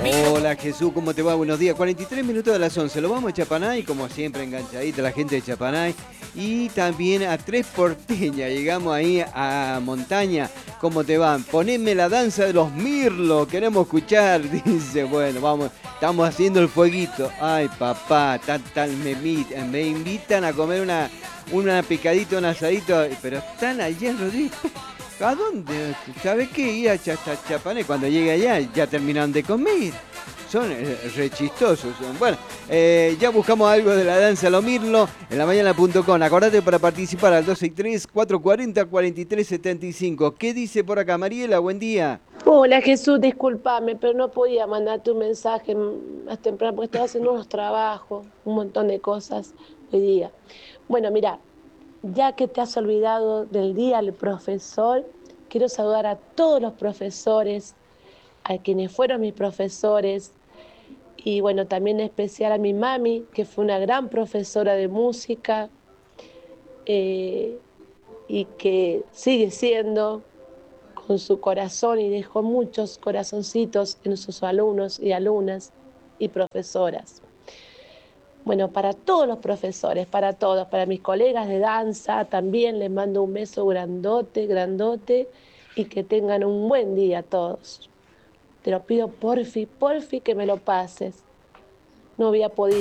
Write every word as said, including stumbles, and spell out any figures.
Hola Jesús, ¿cómo te va? Buenos días. cuarenta y tres minutos de las once. Lo vamos a Chapanay, como siempre, enganchadita la gente de Chapanay. Y también a Tres Porteña. Llegamos ahí a Montaña. ¿Cómo te va? Poneme la danza de los mirlos. Queremos escuchar. Dice, bueno, vamos. Estamos haciendo el fueguito. Ay, papá, tal, tal, me, me invitan a comer una, una picadita, un asadito. Pero están allá en Rodríguez. ¿A dónde? ¿Sabes qué? Ir a Chapanay. Cuando llegue allá ya terminan de comer. Son eh, re chistosos. Son. Bueno, eh, ya buscamos algo de la danza Lo Mirlo en la mañana punto com. Acordate para participar al dos seis tres, cuatro cuatro cero, cuatro tres siete cinco. ¿Qué dice por acá, Mariela? Buen día. Hola Jesús, discúlpame, pero no podía mandarte un mensaje más temprano porque estaba haciendo unos trabajos, un montón de cosas hoy día. Bueno, mira, ya que te has olvidado del día del profesor, quiero saludar a todos los profesores, a quienes fueron mis profesores, y bueno, también en especial a mi mami, que fue una gran profesora de música eh, y que sigue siendo con su corazón y dejó muchos corazoncitos en sus alumnos y alumnas y profesoras. Bueno, para todos los profesores, para todos, para mis colegas de danza, también les mando un beso grandote, grandote y que tengan un buen día todos. Te lo pido porfi, porfi que me lo pases. No había podido.